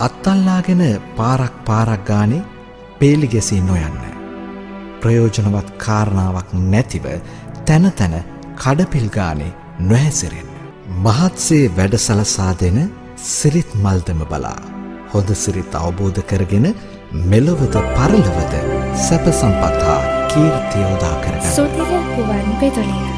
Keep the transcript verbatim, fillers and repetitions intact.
අත්තල්ලාගෙන පාරක් පාරක් ගානේ පේලි ගැසී නොයන්න. ප්‍රයෝජනවත් කාරණාවක් නැතිව තන තන කඩපිල් ගානේ නොහැසිරෙන්න. මහත්සේ වැඩසලසා දෙන සිරිත් මල්දම බලා හොඳ සිරිත් අවබෝධ කරගෙන මෙලොවද පරලොවද සැප සම්පත් හා කීර්තිය උදා කරගන්න. සුතිර කුවන් පෙතුලිය